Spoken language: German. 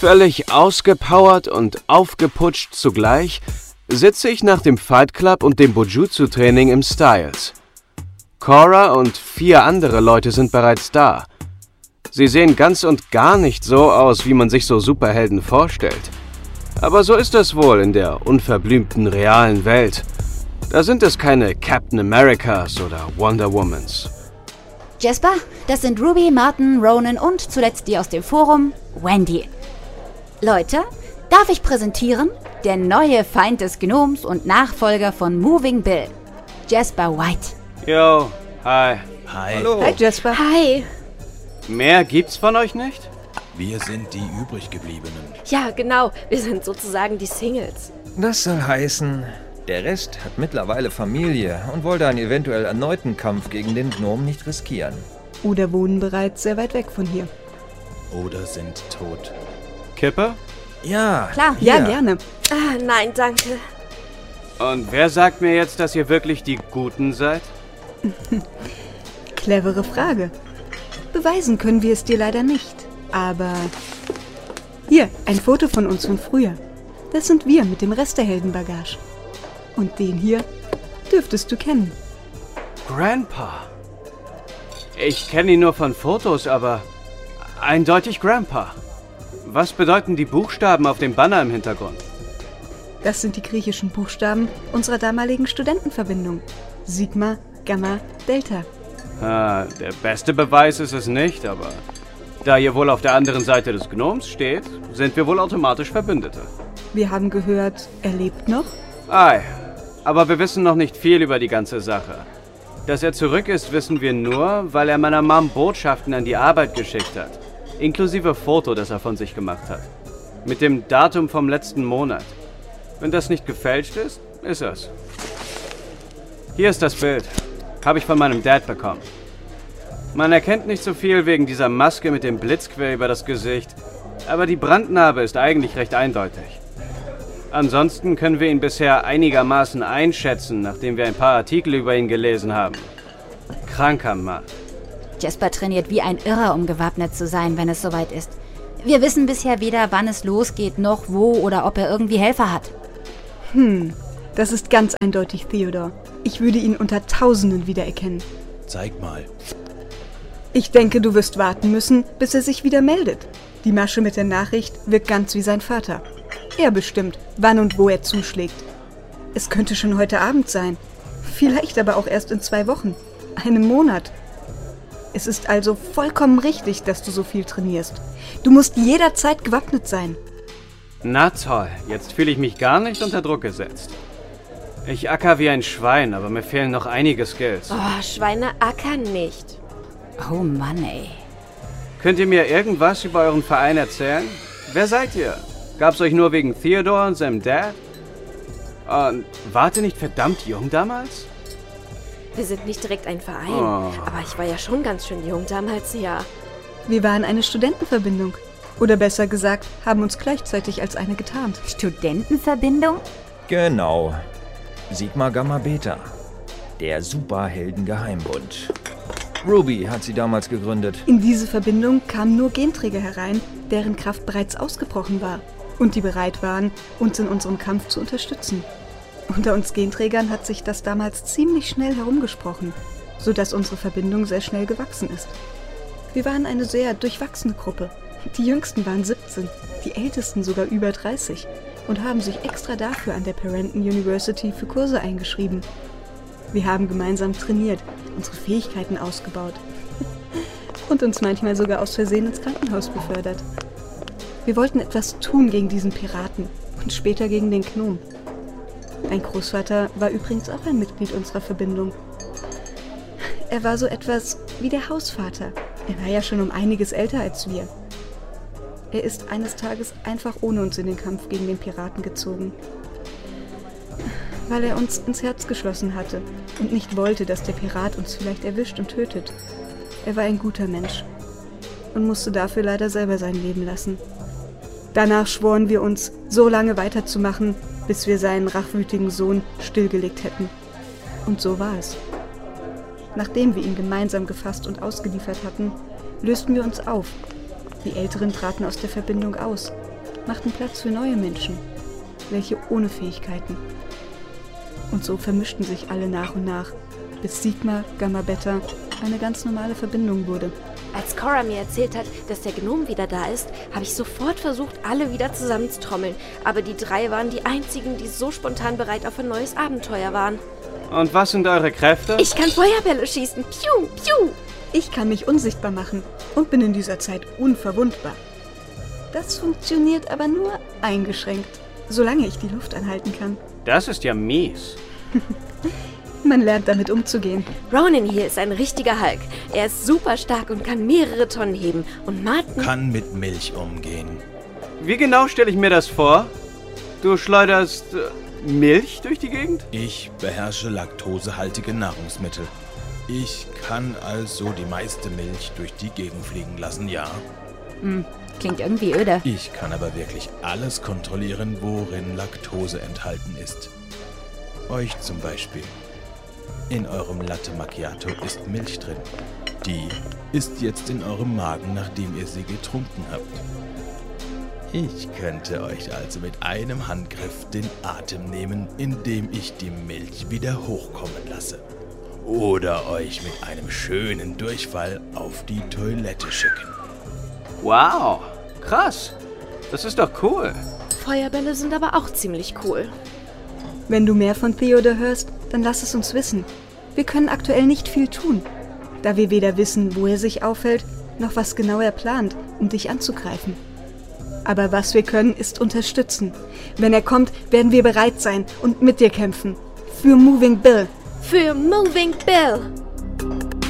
Völlig ausgepowert und aufgeputscht zugleich sitze ich nach dem Fight Club und dem Bujutsu-Training im Styles. Cora und 4 andere Leute sind bereits da. Sie sehen ganz und gar nicht so aus, wie man sich so Superhelden vorstellt. Aber so ist es wohl in der unverblümten realen Welt. Da sind es keine Captain Americas oder Wonder Womans. Jasper, das sind Ruby, Martin, Ronan und zuletzt die aus dem Forum, Wendy. Leute, darf ich präsentieren? Der neue Feind des Gnoms und Nachfolger von Moving Bill, Jasper White. Yo, hi. Hi. Hallo. Hi Jasper. Hi. Mehr gibt's von euch nicht? Wir sind die übriggebliebenen. Ja, genau. Wir sind sozusagen die Singles. Das soll heißen, der Rest hat mittlerweile Familie und wollte einen eventuell erneuten Kampf gegen den Gnom nicht riskieren. Oder wohnen bereits sehr weit weg von hier. Oder sind tot. Kippe? Ja, Klar, hier. ja, gerne. Ah, nein, danke. Und wer sagt mir jetzt, dass ihr wirklich die Guten seid? Clevere Frage. Beweisen können wir es dir leider nicht. Aber hier, ein Foto von uns von früher. Das sind wir mit dem Rest der Heldenbagage. Und den hier dürftest du kennen. Grandpa. Ich kenne ihn nur von Fotos, aber eindeutig Grandpa. Was bedeuten die Buchstaben auf dem Banner im Hintergrund? Das sind die griechischen Buchstaben unserer damaligen Studentenverbindung. Sigma, Gamma, Delta. Der beste Beweis ist es nicht, aber da ihr wohl auf der anderen Seite des Gnoms steht, sind wir wohl automatisch Verbündete. Wir haben gehört, er lebt noch? Ei, aber wir wissen noch nicht viel über die ganze Sache. Dass er zurück ist, wissen wir nur, weil er meiner Mom Botschaften an die Arbeit geschickt hat. Inklusive Foto, das er von sich gemacht hat. Mit dem Datum vom letzten Monat. Wenn das nicht gefälscht ist, ist es. Hier ist das Bild. Habe ich von meinem Dad bekommen. Man erkennt nicht so viel wegen dieser Maske mit dem Blitzquer über das Gesicht, aber die Brandnarbe ist eigentlich recht eindeutig. Ansonsten können wir ihn bisher einigermaßen einschätzen, nachdem wir ein paar Artikel über ihn gelesen haben. Kranker Mann. Jasper trainiert wie ein Irrer, um gewappnet zu sein, wenn es soweit ist. Wir wissen bisher weder, wann es losgeht, noch wo oder ob er irgendwie Helfer hat. Das ist ganz eindeutig Theodor. Ich würde ihn unter Tausenden wiedererkennen. Zeig mal. Ich denke, du wirst warten müssen, bis er sich wieder meldet. Die Masche mit der Nachricht wirkt ganz wie sein Vater. Er bestimmt, wann und wo er zuschlägt. Es könnte schon heute Abend sein. Vielleicht aber auch erst in 2 Wochen. Einem Monat. Es ist also vollkommen richtig, dass du so viel trainierst. Du musst jederzeit gewappnet sein. Na toll, jetzt fühle ich mich gar nicht unter Druck gesetzt. Ich acker wie ein Schwein, aber mir fehlen noch einige Skills. Oh, Schweine ackern nicht. Oh Mann, ey. Könnt ihr mir irgendwas über euren Verein erzählen? Wer seid ihr? Gab's euch nur wegen Theodor und seinem Dad? Und wart ihr nicht verdammt jung damals? Wir sind nicht direkt ein Verein. Oh. Aber ich war ja schon ganz schön jung damals, ja. Wir waren eine Studentenverbindung. Oder besser gesagt, haben uns gleichzeitig als eine getarnt. Studentenverbindung? Genau. Sigma Gamma Beta. Der Superhelden-Geheimbund. Ruby hat sie damals gegründet. In diese Verbindung kamen nur Genträger herein, deren Kraft bereits ausgebrochen war und die bereit waren, uns in unserem Kampf zu unterstützen. Unter uns Genträgern hat sich das damals ziemlich schnell herumgesprochen, sodass unsere Verbindung sehr schnell gewachsen ist. Wir waren eine sehr durchwachsene Gruppe. Die Jüngsten waren 17, die Ältesten sogar über 30 und haben sich extra dafür an der Parenton University für Kurse eingeschrieben. Wir haben gemeinsam trainiert, unsere Fähigkeiten ausgebaut und uns manchmal sogar aus Versehen ins Krankenhaus befördert. Wir wollten etwas tun gegen diesen Piraten und später gegen den Gnom. Mein Großvater war übrigens auch ein Mitglied unserer Verbindung. Er war so etwas wie der Hausvater. Er war ja schon um einiges älter als wir. Er ist eines Tages einfach ohne uns in den Kampf gegen den Piraten gezogen. Weil er uns ins Herz geschlossen hatte und nicht wollte, dass der Pirat uns vielleicht erwischt und tötet. Er war ein guter Mensch und musste dafür leider selber sein Leben lassen. Danach schworen wir uns, so lange weiterzumachen, bis wir seinen rachwütigen Sohn stillgelegt hätten. Und so war es. Nachdem wir ihn gemeinsam gefasst und ausgeliefert hatten, lösten wir uns auf. Die Älteren traten aus der Verbindung aus machten Platz für neue Menschen, welche ohne Fähigkeiten. Und so vermischten sich alle nach und nach, bis Sigma Gamma Beta eine ganz normale Verbindung wurde. Als Cora mir erzählt hat, dass der Gnom wieder da ist, habe ich sofort versucht, alle wieder zusammenzutrommeln. Aber die 3 waren die einzigen, die so spontan bereit auf ein neues Abenteuer waren. Und was sind eure Kräfte? Ich kann Feuerbälle schießen. Piu, piu. Ich kann mich unsichtbar machen und bin in dieser Zeit unverwundbar. Das funktioniert aber nur eingeschränkt, solange ich die Luft anhalten kann. Das ist ja mies. Man lernt damit umzugehen. Ronan hier ist ein richtiger Hulk. Er ist super stark und kann mehrere Tonnen heben. Und Martin... Kann mit Milch umgehen. Wie genau stelle ich mir das vor? Du schleuderst Milch durch die Gegend? Ich beherrsche laktosehaltige Nahrungsmittel. Ich kann also die meiste Milch durch die Gegend fliegen lassen, ja. Klingt irgendwie öde. Ich kann aber wirklich alles kontrollieren, worin Laktose enthalten ist. Euch zum Beispiel. In eurem Latte Macchiato ist Milch drin. Die ist jetzt in eurem Magen, nachdem ihr sie getrunken habt. Ich könnte euch also mit einem Handgriff den Atem nehmen, indem ich die Milch wieder hochkommen lasse. Oder euch mit einem schönen Durchfall auf die Toilette schicken. Wow, krass. Das ist doch cool. Feuerbälle sind aber auch ziemlich cool. Wenn du mehr von Theodor hörst, dann lass es uns wissen. Wir können aktuell nicht viel tun, da wir weder wissen, wo er sich aufhält, noch was genau er plant, um dich anzugreifen. Aber was wir können, ist unterstützen. Wenn er kommt, werden wir bereit sein und mit dir kämpfen. Für Moving Bill. Für Moving Bill.